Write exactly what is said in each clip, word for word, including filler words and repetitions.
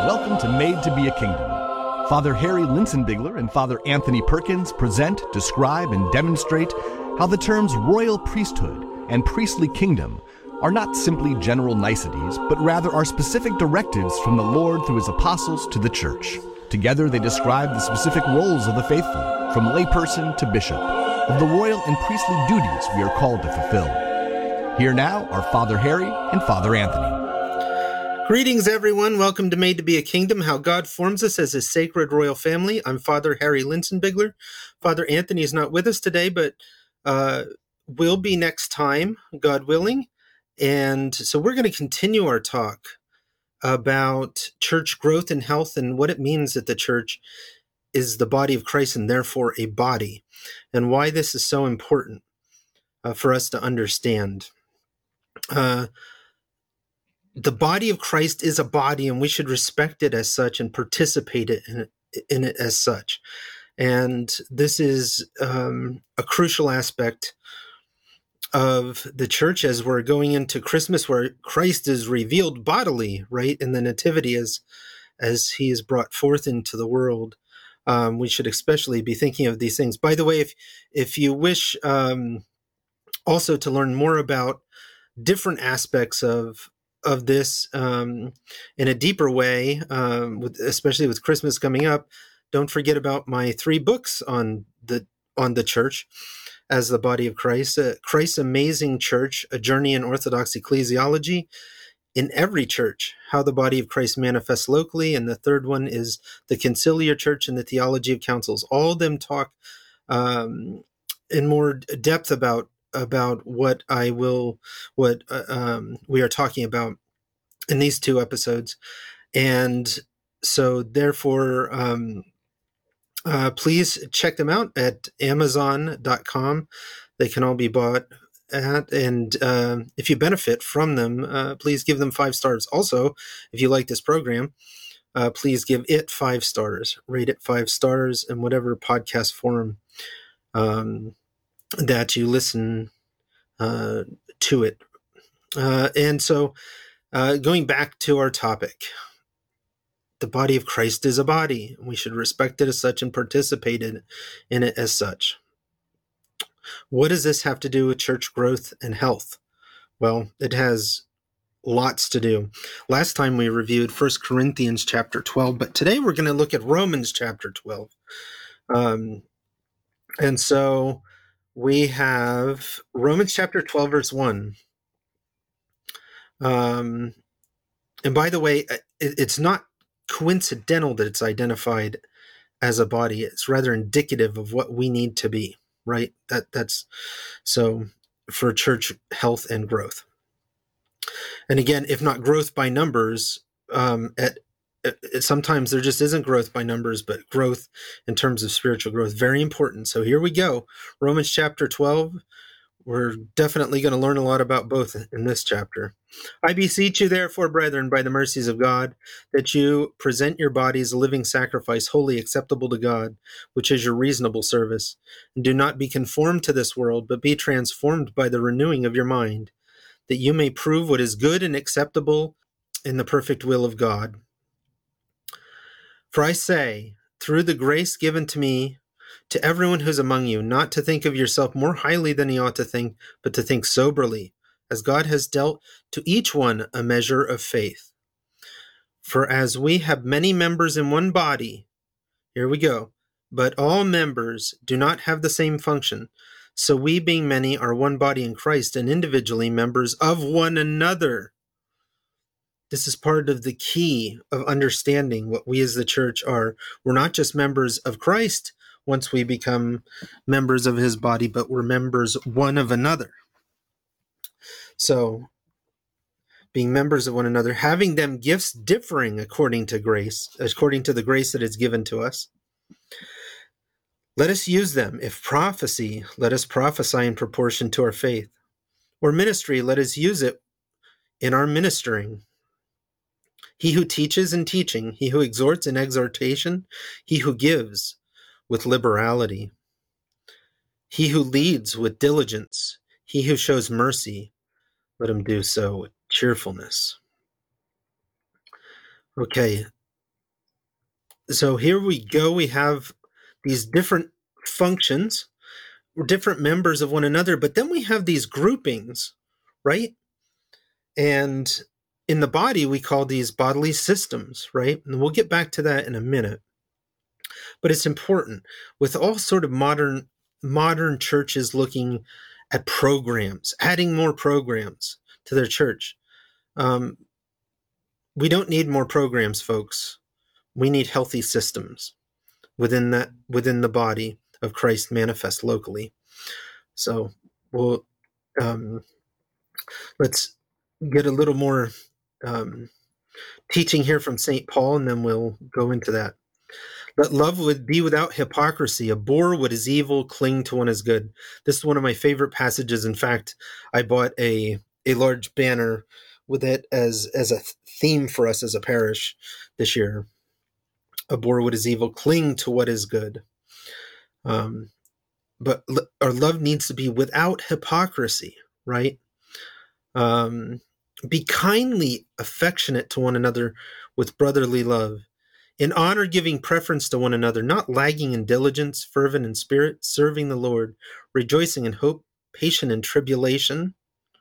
Welcome to Made to be a Kingdom. Father Harry Linsenbigler and Father Anthony Perkins present, describe, and demonstrate how the terms royal priesthood and priestly kingdom are not simply general niceties, but rather are specific directives from the Lord through his apostles to the church. Together they describe the specific roles of the faithful, from layperson to bishop, of the royal and priestly duties we are called to fulfill. Here now are Father Harry and Father Anthony. Greetings, everyone. Welcome to Made to be a Kingdom, how God forms us as his sacred royal family. I'm Father Harry Linsenbigler. Father Anthony is not with us today, but uh, will be next time, God willing. And so we're going to continue our talk about church growth and health and what it means that the church is the body of Christ and therefore a body, and why this is so important uh, for us to understand. Uh, the body of Christ is a body, and we should respect it as such and participate in it, in it as such. And this is um, a crucial aspect of the church as we're going into Christmas, where Christ is revealed bodily, right, in the nativity as as he is brought forth into the world. Um, we should especially be thinking of these things. By the way, if if you wish um, also to learn more about different aspects of of this um, in a deeper way, um, with, especially with Christmas coming up, don't forget about my three books on the on the church as the body of Christ. Uh, Christ's Amazing Church, A Journey in Orthodox Ecclesiology, in every church, how the body of Christ manifests locally. And the third one is The Conciliar Church and the Theology of Councils. All of them talk um, in more depth about about what I will, what uh, um, we are talking about in these two episodes. And so therefore, um, uh, please check them out at amazon dot com. They can all be bought at, and uh, if you benefit from them, uh, please give them five stars. Also, if you like this program, uh, please give it five stars, rate it five stars in whatever podcast forum um, that you listen uh, to it. Uh, and so uh, going back to our topic, the body of Christ is a body. We should respect it as such and participate in, in it as such. What does this have to do with church growth and health? Well, it has lots to do. Last time we reviewed First Corinthians chapter twelve, but today we're going to look at Romans chapter twelve. Um, and so we have Romans chapter twelve, verse one. Um, and by the way, it, it's not coincidental that it's identified as a body. It's rather indicative of what we need to be, right? That that's so for church health and growth. And again, if not growth by numbers, um, at, at sometimes there just isn't growth by numbers, but growth in terms of spiritual growth, very important. So here we go, Romans chapter twelve. We're definitely going to learn a lot about both in this chapter. I beseech you, therefore, brethren, by the mercies of God, that you present your bodies a living sacrifice, wholly acceptable to God, which is your reasonable service. And do not be conformed to this world, but be transformed by the renewing of your mind, that you may prove what is good and acceptable in the perfect will of God. For I say, through the grace given to me, to everyone who's among you, not to think of yourself more highly than he ought to think, but to think soberly, as God has dealt to each one a measure of faith. For as we have many members in one body, here we go, but all members do not have the same function, so we being many are one body in Christ and individually members of one another. This is part of the key of understanding what we as the church are. We're not just members of Christ once we become members of his body, but we're members one of another. So, being members of one another, having them gifts differing according to grace, according to the grace that is given to us, let us use them. If prophecy, let us prophesy in proportion to our faith. Or ministry, let us use it in our ministering. He who teaches in teaching, he who exhorts in exhortation, he who gives with liberality, he who leads with diligence, he who shows mercy, let him do so with cheerfulness. Okay, so here we go. We have these different functions, different members of one another, but then we have these groupings, right? And in the body, we call these bodily systems, right? And we'll get back to that in a minute. But it's important with all sort of modern modern churches looking at programs, adding more programs to their church. Um, we don't need more programs, folks. We need healthy systems within that within the body of Christ manifest locally. So we'll um, let's get a little more um, teaching here from Saint Paul, and then we'll go into that. Let love would be without hypocrisy. Abhor what is evil, cling to what is good. This is one of my favorite passages. In fact, I bought a a large banner with it as as a theme for us as a parish this year. Abhor what is evil, cling to what is good. Um, but l- our love needs to be without hypocrisy, right? Um, be kindly affectionate to one another with brotherly love. In honor, giving preference to one another, not lagging in diligence, fervent in spirit, serving the Lord, rejoicing in hope, patient in tribulation,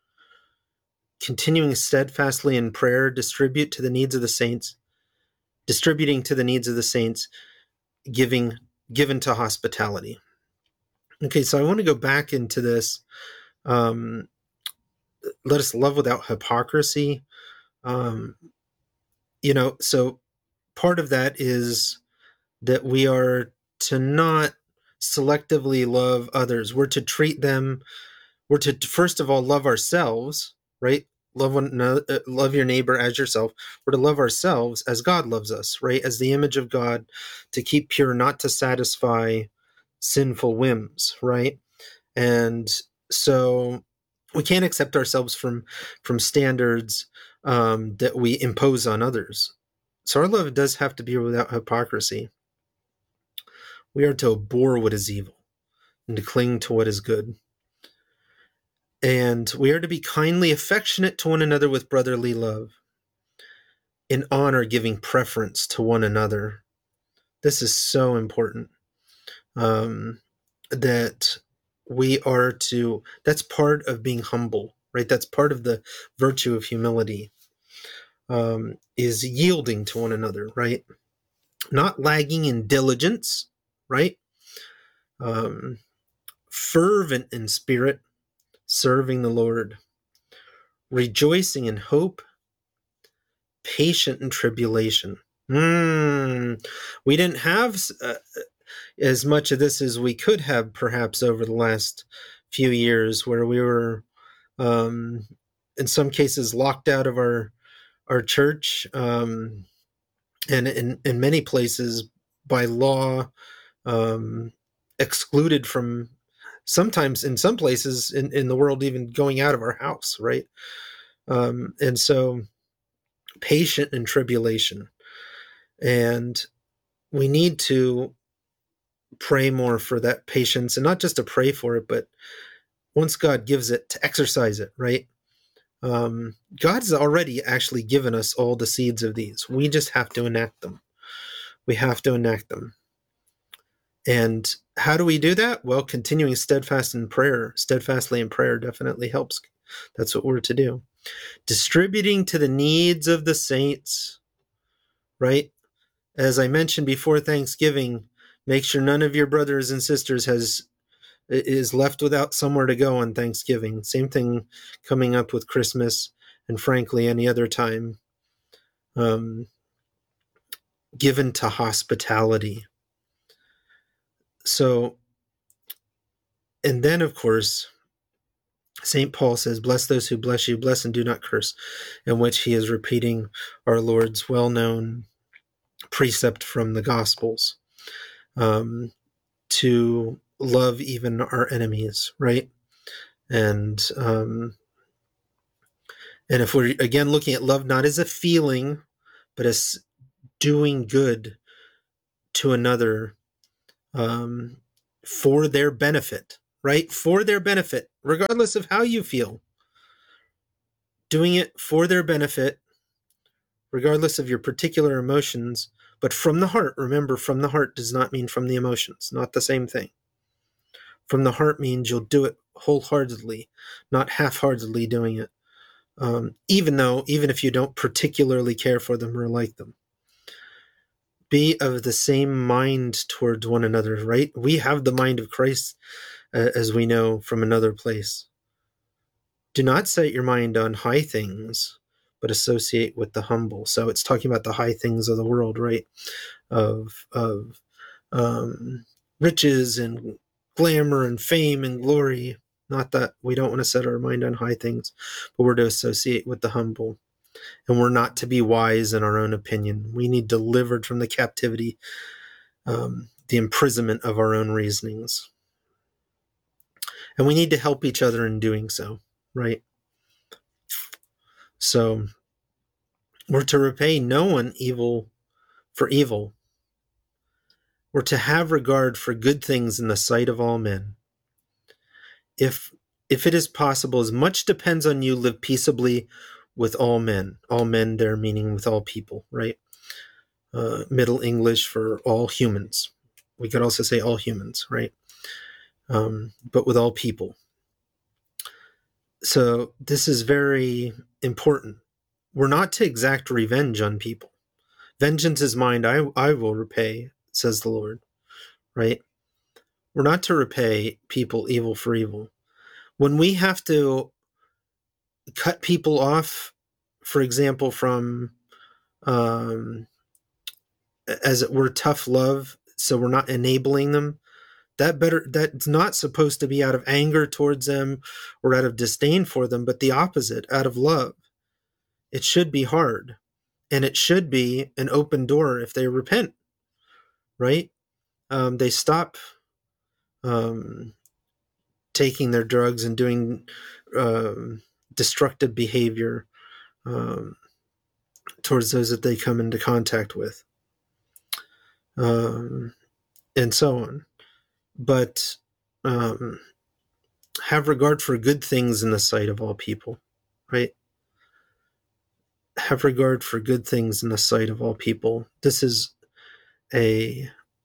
continuing steadfastly in prayer, distribute to the needs of the saints, distributing to the needs of the saints, giving given to hospitality. Okay, so I want to go back into this. Um, let us love without hypocrisy. Um, you know, so part of that is that we are to not selectively love others. We're to treat them, we're to first of all love ourselves, right? Love one another, uh, love your neighbor as yourself. We're to love ourselves as God loves us, right? As the image of God, to keep pure, not to satisfy sinful whims, right? And so we can't accept ourselves from from standards um, that we impose on others. So our love does have to be without hypocrisy. We are to abhor what is evil and to cling to what is good. And we are to be kindly affectionate to one another with brotherly love, in honor giving preference to one another. This is so important, um, that we are to, that's part of being humble, right? That's part of the virtue of humility, um, is yielding to one another, right? Not lagging in diligence, right? Um, fervent in spirit, serving the Lord, rejoicing in hope, patient in tribulation. Mm, we didn't have uh, as much of this as we could have perhaps over the last few years, where we were um, in some cases locked out of our our church, um, and in, in many places by law um, excluded from, sometimes in some places in, in the world, even going out of our house, right? Um, and so patient in tribulation. And we need to pray more for that patience, and not just to pray for it, but once God gives it, to exercise it, right? Um, God's already actually given us all the seeds of these. We just have to enact them. We have to enact them. And how do we do that? Well, continuing steadfast in prayer, steadfastly in prayer definitely helps. That's what we're to do. Distributing to the needs of the saints, right? As I mentioned before Thanksgiving, make sure none of your brothers and sisters has is left without somewhere to go on Thanksgiving. Same thing coming up with Christmas, and frankly, any other time. Um, given to hospitality. So, and then, of course, Saint Paul says, bless those who bless you, bless and do not curse, in which he is repeating our Lord's well-known precept from the Gospels, um, to love even our enemies, right? And um, and if we're, again, looking at love not as a feeling, but as doing good to another um, for their benefit, right? For their benefit, regardless of how you feel. Doing it for their benefit, regardless of your particular emotions, but from the heart. Remember, from the heart does not mean from the emotions, not the same thing. From the heart means you'll do it wholeheartedly, not half-heartedly doing it, um, even though, even if you don't particularly care for them or like them. Be of the same mind towards one another, right? We have the mind of Christ, uh, as we know from another place. Do not set your mind on high things, but associate with the humble. So it's talking about the high things of the world, right? Of of um, riches and glamour and fame and glory. Not that we don't want to set our mind on high things, but we're to associate with the humble. And we're not to be wise in our own opinion. We need delivered from the captivity, um, the imprisonment of our own reasonings. And we need to help each other in doing so, right? So we're to repay no one evil for evil. We're to have regard for good things in the sight of all men. If if it is possible, as much depends on you, live peaceably with all men. All men there meaning with all people, right? Uh, Middle English for all humans. We could also say all humans, right? Um, but with all people. So this is very important. We're not to exact revenge on people. Vengeance is mine, I, I will repay, says the Lord, right? We're not to repay people evil for evil. When we have to cut people off, for example, from, um, as it were, tough love, so we're not enabling them, that better that's not supposed to be out of anger towards them or out of disdain for them, but the opposite, out of love. It should be hard, and it should be an open door if they repent, right? Um, they stop um, taking their drugs and doing um, destructive behavior um, towards those that they come into contact with, um, and so on. But um, have regard for good things in the sight of all people, right? Have regard for good things in the sight of all people. This is a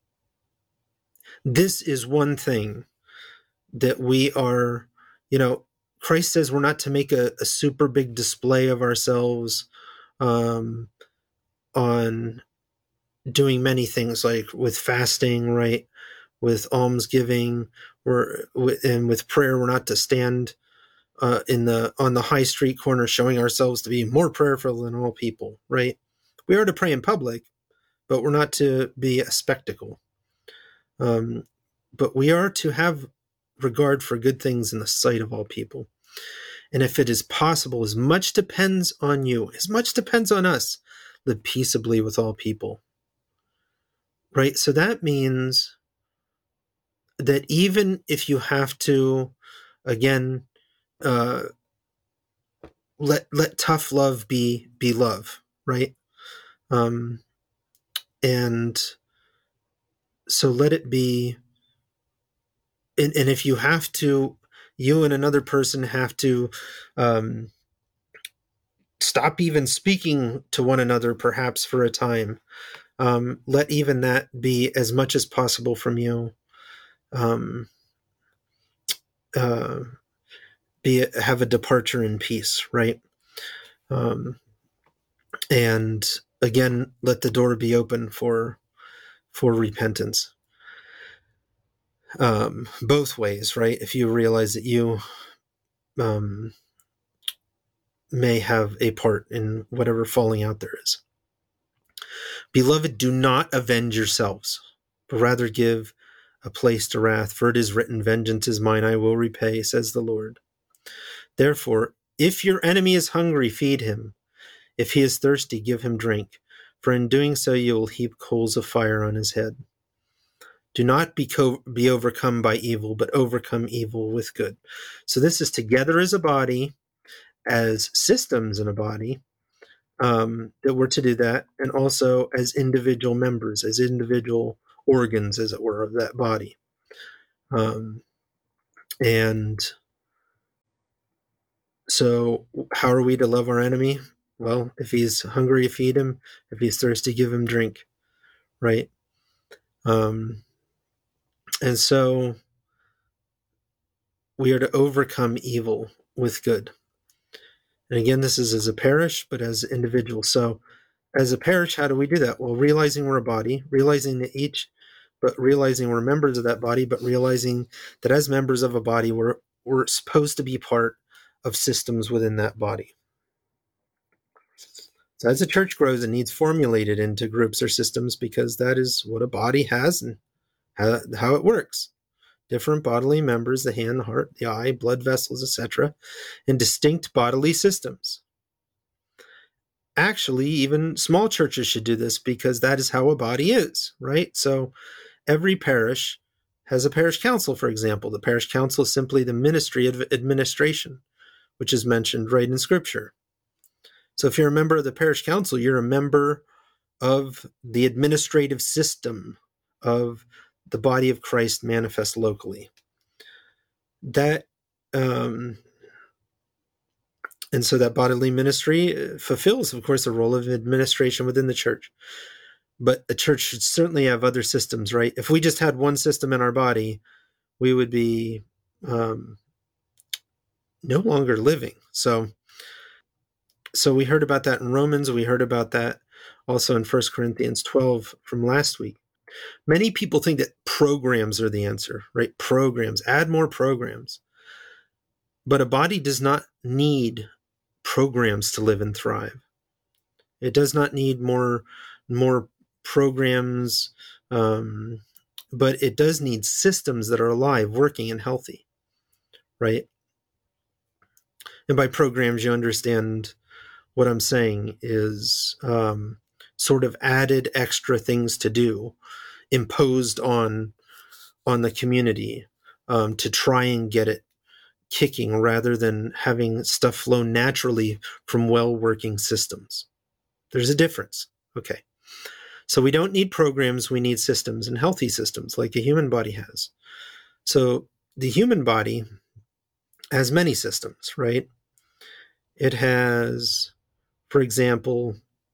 this is one thing that we are, you know, Christ says we're not to make a, a super big display of ourselves um, on doing many things, like with fasting, right? With almsgiving, we're, and with prayer, we're not to stand uh, in the on the high street corner showing ourselves to be more prayerful than all people, right? We are to pray in public, but we're not to be a spectacle. Um, but we are to have regard for good things in the sight of all people. And if it is possible, as much depends on you, as much depends on us, live peaceably with all people. Right? So that means that even if you have to, again, uh, let let tough love be be love, right? Um, and so let it be. And, and if you have to, you and another person have to um, stop even speaking to one another, perhaps for a time. Um, let even that be as much as possible from you. Um, uh, be have a departure in peace, right? Um, and again, let the door be open for for repentance. Um, both ways, right? If you realize that you um, may have a part in whatever falling out there is. Beloved, do not avenge yourselves, but rather give a place to wrath, for it is written, vengeance is mine, I will repay, says the Lord. Therefore, if your enemy is hungry, feed him. If he is thirsty, give him drink, for in doing so you will heap coals of fire on his head. Do not be, co- be overcome by evil, but overcome evil with good. So this is together as a body, as systems in a body, um, that we're to do that, and also as individual members, as individual organs, as it were, of that body. Um, and so how are we to love our enemy? Well, if he's hungry, feed him. If he's thirsty, give him drink, right? Um, and so we are to overcome evil with good. And again, this is as a parish, but as individuals. So as a parish, how do we do that? Well, realizing we're a body, realizing that each, but realizing we're members of that body, but realizing that as members of a body, we're we're supposed to be part of systems within that body. So as a church grows, it needs formulated into groups or systems because that is what a body has and how, how it works. Different bodily members, the hand, the heart, the eye, blood vessels, et cetera, and distinct bodily systems. Actually, even small churches should do this because that is how a body is, right? So every parish has a parish council, for example. The parish council is simply the ministry of administration, which is mentioned right in Scripture. So if you're a member of the parish council, you're a member of the administrative system of the body of Christ manifest locally. That um, and so that bodily ministry fulfills, of course, the role of administration within the church. But the church should certainly have other systems, right? If we just had one system in our body, we would be um, no longer living. So, so we heard about that in Romans. We heard about that also in First Corinthians twelve from last week. Many people think that programs are the answer, right? Programs, add more programs. But a body does not need programs to live and thrive. It does not need more, more programs, um, but it does need systems that are alive, working, and healthy, right? And by programs, you understand what I'm saying is um, sort of added extra things to do, imposed on on the community um, to try and get it kicking rather than having stuff flow naturally from well-working systems. There's a difference. Okay. So we don't need programs, we need systems, and healthy systems like a human body has. So the human body has many systems, right? It has, for example,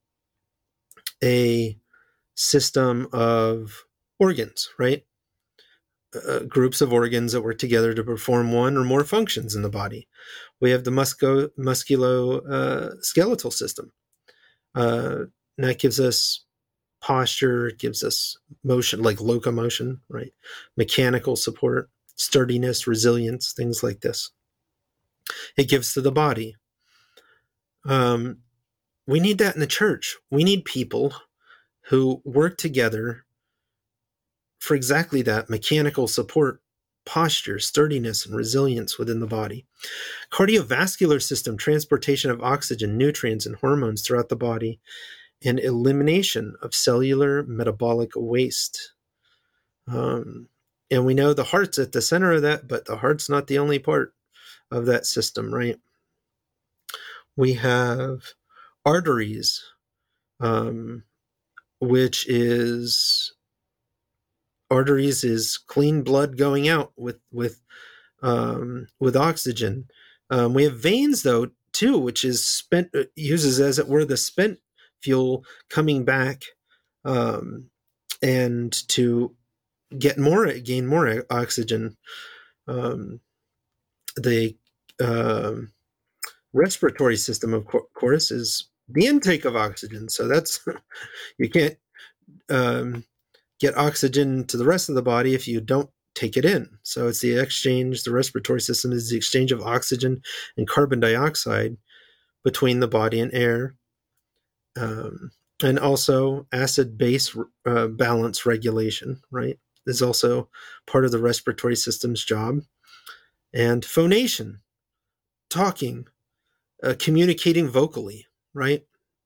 a system of organs, right? Uh, groups of organs that work together to perform one or more functions in the body. We have the musco- musculoskeletal uh, system. Uh, and that gives us posture, it gives us motion, like locomotion, right? Mechanical support, sturdiness, resilience, things like this. It gives to the body. Um, we need that in the church. We need people who work together for exactly that, mechanical support, posture, sturdiness, and resilience within the body. Cardiovascular system, transportation of oxygen, nutrients, and hormones throughout the body, and elimination of cellular metabolic waste. Um, and we know the heart's at the center of that, but the heart's not the only part of that system, right? We have arteries, um, which is arteries is clean blood going out with with um, with oxygen. Um, we have veins, though, too, which is spent uses as it were the spent fuel coming back um, and to get more gain more oxygen. Um, the um, respiratory system, of course, is the intake of oxygen. So that's you can't um, get oxygen to the rest of the body if you don't take it in. So it's the exchange. The respiratory system is the exchange of oxygen and carbon dioxide between the body and air. Um, and also acid-base uh, balance regulation, right, is also part of the respiratory system's job. And phonation, talking, uh, communicating vocally, right?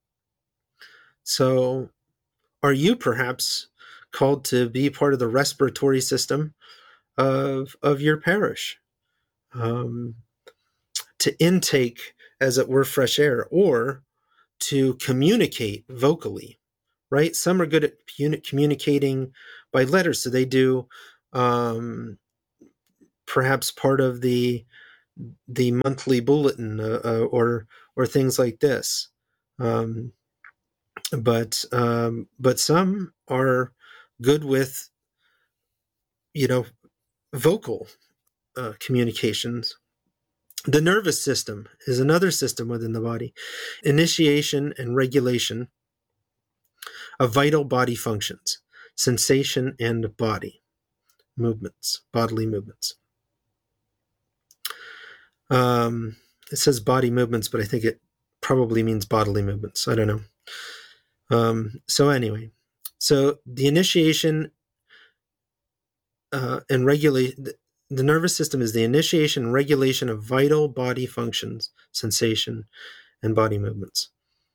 So are you perhaps called to be part of the respiratory system of, of your parish? Um, to intake, as it were, fresh air, or to communicate vocally, right? Some are good at communicating by letters, so they do um, perhaps part of the the monthly bulletin uh, uh, or or things like this. Um, but um, but some are good with, you know, vocal uh, communications. The nervous system is another system within the body. Initiation and regulation of vital body functions, sensation and body movements, bodily movements. Um, it says body movements, but I think it probably means bodily movements. I don't know. Um, so anyway, so the initiation uh, and regulate the, the nervous system is the initiation and regulation of vital body functions, sensation, and body movements.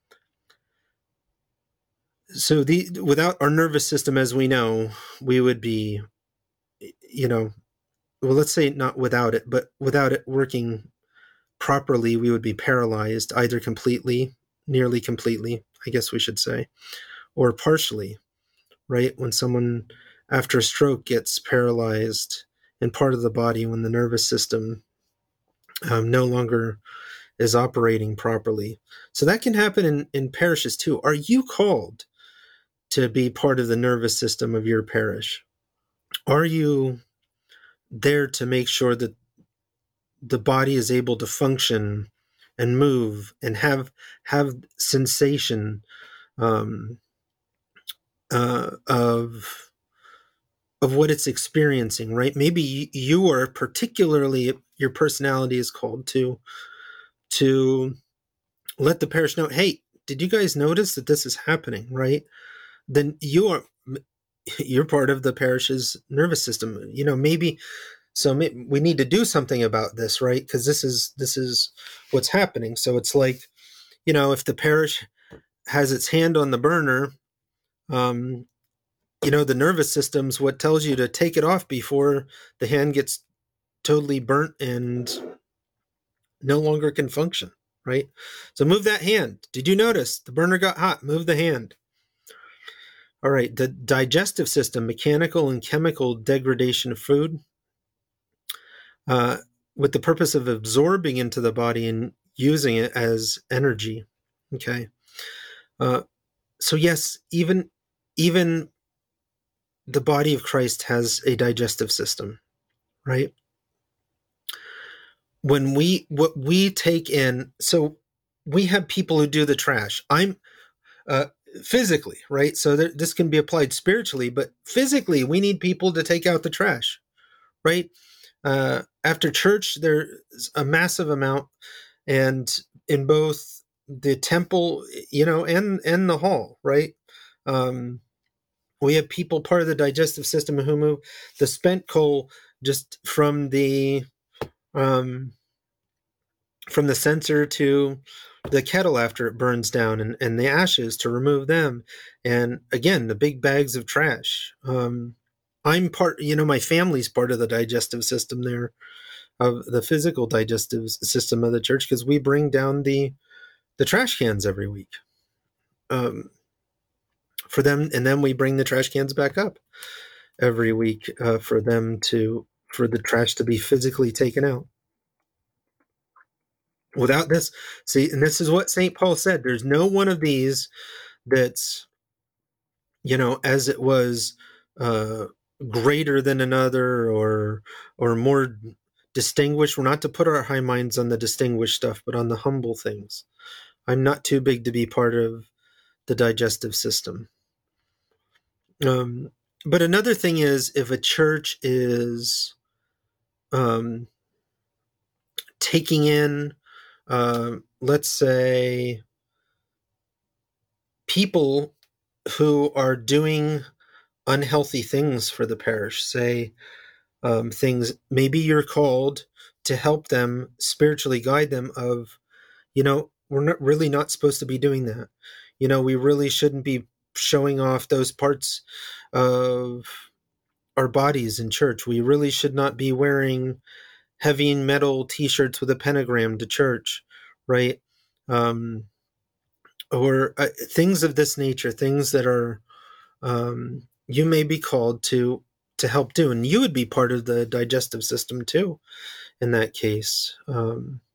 So the without our nervous system, as we know, we would be, you know, well, let's say not without it, but without it working properly, we would be paralyzed, either completely, nearly completely, I guess we should say, or partially, right? When someone after a stroke gets paralyzed in part of the body, when the nervous system um, no longer is operating properly. So that can happen in, in parishes too. Are you called to be part of the nervous system of your parish? Are you there to make sure that the body is able to function and move and have have sensation um, uh, of of what it's experiencing, right? Maybe you are particularly, your personality is called to to let the parish know, hey, did you guys notice that this is happening, right? Then you are you're part of the parish's nervous system. You know, maybe so we need to do something about this, right? Because this is this is what's happening. So it's like, you know, if the parish has its hand on the burner, um, you know, the nervous system's what tells you to take it off before the hand gets totally burnt and no longer can function, right? So move that hand. Did you notice the burner got hot? Move the hand. All right, the digestive system, mechanical and chemical degradation of food, uh, with the purpose of absorbing into the body and using it as energy. Okay. Uh, so yes, even even the body of Christ has a digestive system, right? When we what we take in, so we have people who do the trash. I'm uh, physically, right? So there, this can be applied spiritually, but physically, we need people to take out the trash, right? Uh, after church, there's a massive amount, and in both the temple, you know, and and the hall, right? Um, we have people part of the digestive system who move the spent coal just from the um, from the censer to the kettle after it burns down, and, and the ashes to remove them, and again the big bags of trash. Um, I'm part, you know, my family's part of the digestive system there, of the physical digestive system of the church, because we bring down the the trash cans every week um, for them, and then we bring the trash cans back up every week uh, for them to for the trash to be physically taken out. Without this, see, and this is what Saint Paul said, there's no one of these that's, you know, as it was uh, greater than another, or or more distinguished. We're not to put our high minds on the distinguished stuff, but on the humble things. I'm not too big to be part of the digestive system. Um, but another thing is, if a church is um, taking in, uh, let's say, people who are doing unhealthy things for the parish, say um, things, maybe you're called to help them spiritually, guide them of, you know, we're not really not supposed to be doing that. You know, we really shouldn't be showing off those parts of our bodies in church. We really should not be wearing heavy metal t-shirts with a pentagram to church, right? Um, or uh, things of this nature, things that are um, you may be called to to help do, and you would be part of the digestive system too in that case. Um,